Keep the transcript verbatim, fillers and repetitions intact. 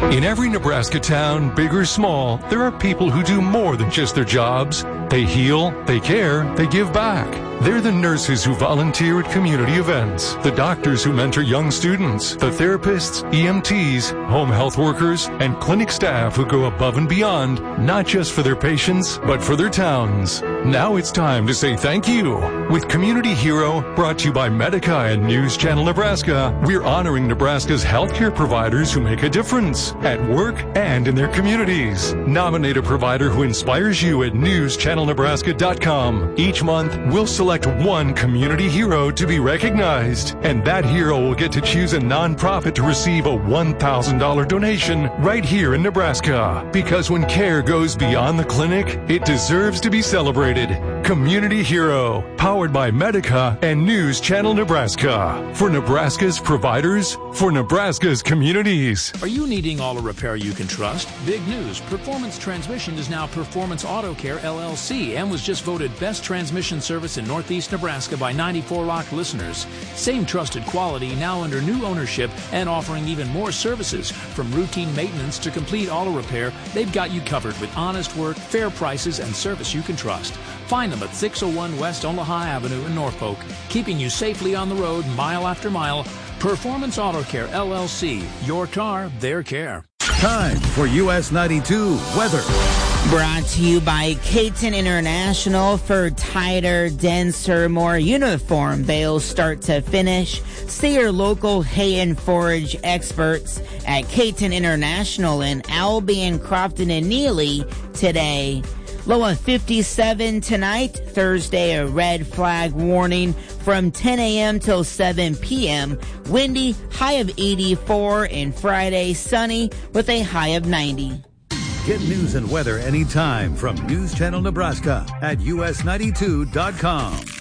In every Nebraska town, big or small, there are people who do more than just their jobs. They heal, they care, they give back. They're the nurses who volunteer at community events, the doctors who mentor young students, the therapists, E M Ts, home health workers, and clinic staff who go above and beyond, not just for their patients, but for their towns. Now it's time to say thank you. With Community Hero, brought to you by Medica and News Channel Nebraska, we're honoring Nebraska's healthcare providers who make a difference at work and in their communities. Nominate a provider who inspires you at news channel nebraska dot com. Each month, we'll select one community hero to be recognized, and that hero will get to choose a nonprofit to receive a one thousand dollars donation right here in Nebraska. Because when care goes beyond the clinic, it deserves to be celebrated. Community Hero, powered by Medica and News Channel Nebraska. For Nebraska's providers, for Nebraska's communities. Are you needing auto repair you can trust? Big news. Performance Transmission is now Performance Auto Care L L C and was just voted Best Transmission Service in Northeast Nebraska by ninety-four Rock listeners. Same trusted quality, now under new ownership and offering even more services. From routine maintenance to complete auto repair, they've got you covered with honest work, fair prices, and service you can trust. Find them at six oh one West Omaha Avenue in Norfolk, keeping you safely on the road mile after mile. Performance Auto Care L L C. Your car, their care. Time for U S ninety-two weather. Brought to you by Caton International. For tighter, denser, more uniform bales start to finish. See your local hay and forage experts at Caton International in Albion, Crofton, and Neely today. Low of fifty-seven tonight. Thursday, a red flag warning from ten a.m. till seven p.m. Windy, high of eighty-four, and Friday, sunny with a high of ninety. Get news and weather anytime from News Channel Nebraska at U S ninety-two dot com.